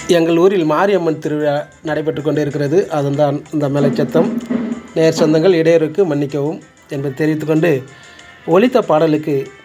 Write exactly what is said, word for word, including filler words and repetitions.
எங்கள் ஊரில் மாரியம்மன் திருவிழா நடைபெற்று கொண்டு இருக்கிறது. அதுதான் இந்த மேலச்சத்தம். நேர் சொந்தங்கள் இடையூறுக்கு மன்னிக்கவும் என்பதை தெரிவித்துக்கொண்டு, ஒலித்த பாடலுக்கு